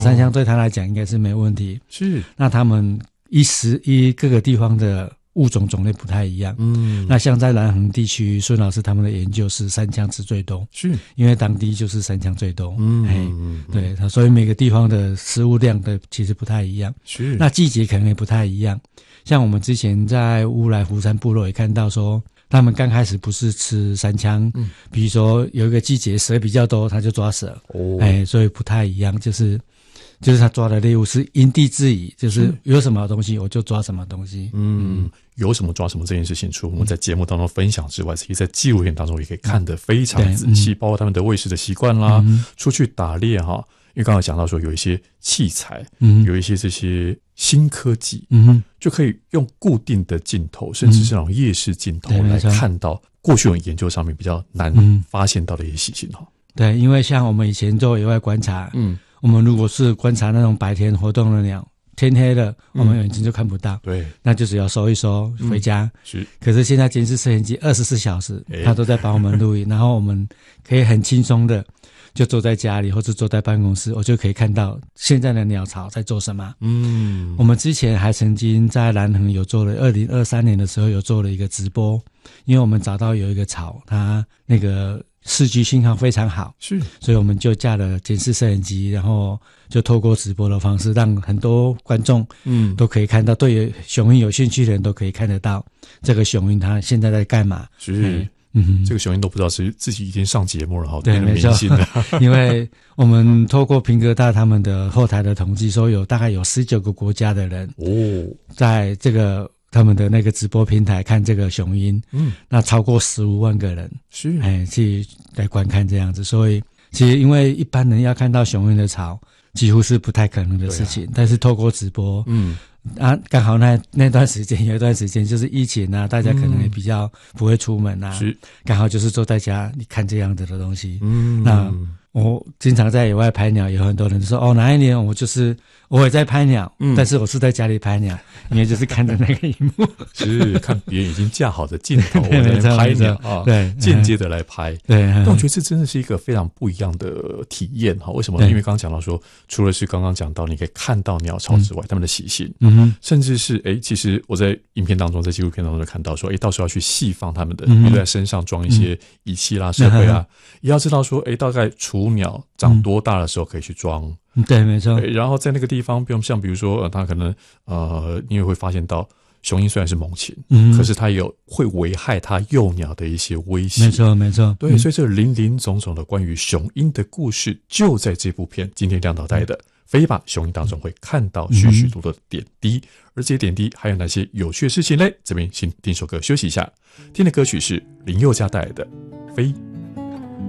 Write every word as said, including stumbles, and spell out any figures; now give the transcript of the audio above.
山羌对他来讲应该是没问题。 是， 那他们一时一各个地方的物种种类不太一样。 嗯， 那像在南横地区，孙老师他们的研究是山羌吃最多， 是因为当地就是山羌最多。 嗯， 嗯对，所以每个地方的食物量的其实不太一样。 是， 那季节可能也不太一样。像我们之前在乌来湖山部落也看到说，他们刚开始不是吃山羌，嗯，比如说有一个季节蛇比较多，他就抓蛇。哦，哎，所以不太一样，就是就是他抓的猎物是因地制宜，就是有什么东西我就抓什么东西。 嗯，有什么抓什么这件事情，除了我们在节目当中分享之外，其实在纪录片当中也可以看得非常仔细，包括他们的喂食的习惯啦，嗯、出去打猎哈。因为刚才讲到说有一些器材，嗯，有一些这些新科技，嗯，就可以用固定的镜头，甚至是那种夜视镜头来看到过去我们研究上面比较难发现到的一些习性哈。 对，因为像我们以前做野外观察，嗯，我们如果是观察那种白天活动的鸟，天黑了，我们眼睛就看不到，对、嗯，那就只要收一收回家。嗯、是，可是现在监视摄影机二十四小时，它都在帮我们录影，然后我们可以很轻松的。就坐在家里或者坐在办公室，我就可以看到现在的鸟巢在做什么。嗯，我们之前还曾经在南横有做了，二零二三年的时候有做了一个直播，因为我们找到有一个巢，它那个视距信号非常好，是，所以我们就架了监视摄影机，然后就透过直播的方式，让很多观众嗯都可以看到，对雄鹰有兴趣的人都可以看得到这个雄鹰它现在在干嘛。是。嗯， 这个雄鹰都不知道是自己已经上节目了哈，变成明星了。 因为我们透过平哥大他们的后台的统计，说有大概有十九个国家的人哦，在这个他们的那个直播平台看这个雄鹰，嗯，那超过十五万个人是哎去来观看这样子，所以其实因为一般人要看到雄鹰的巢，几乎是不太可能的事情，啊、但是透过直播，嗯。啊，刚好那那段时间有一段时间就是疫情啊，大家可能也比较不会出门啊，是刚好就是坐在家你看这样子的东西。嗯，那我经常在野外拍鸟，有很多人说哦，哪一年我就是我也在拍鸟，嗯，但是我是在家里拍鸟，因为就是看着那个荧幕， 是看别人已经架好的镜头我在拍鸟啊，对，间接的来拍，对。但我觉得这真的是一个非常不一样的体验哈。为什么？因为刚刚讲到说，除了是刚刚讲到你可以看到鸟巢之外，他们的习性，嗯，甚至是哎，其实我在影片当中，在纪录片当中就看到说，哎，到时候要去细放他们的，比如在身上装一些仪器啦、设备啊，也要知道说，哎，大概雏鸟长多大的时候可以去装。 对，没错。 然后在那个地方，不用像比如说，呃，他可能呃，你也会发现到，雄鹰虽然是猛禽，嗯，可是它有会危害它幼鸟的一些威胁。 没错，没错。 对，嗯、所以这林林总总的关于雄鹰的故事，就在这部片今天亮导带的《飞吧雄鹰》当中会看到许许多多的点滴。嗯、而这些点滴还有哪些有趣的事情嘞？这边先听首歌休息一下，听的歌曲是林宥嘉带来的《飞》。